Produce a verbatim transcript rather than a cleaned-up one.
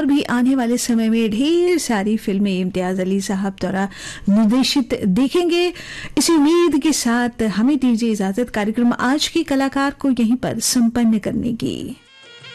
और भी आने वाले समय में ढेर सारी फिल्में इम्तियाज अली साहब द्वारा निर्देशित देखेंगे। इसी उम्मीद के साथ हमें दीजिए इजाजत कार्यक्रम आज के कलाकार को यहीं पर संपन्न करने की।